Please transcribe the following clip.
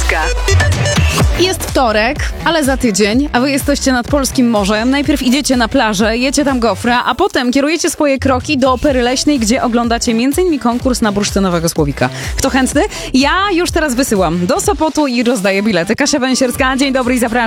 Węsierska. Jest wtorek, ale za tydzień, a wy jesteście nad polskim morzem. Najpierw idziecie na plażę, jecie tam gofra, a potem kierujecie swoje kroki do Opery Leśnej, gdzie oglądacie m.in. konkurs na bursztynowego słowika. Kto chętny? Ja już teraz wysyłam do Sopotu i rozdaję bilety. Kasia Węsierska, dzień dobry i zapraszam.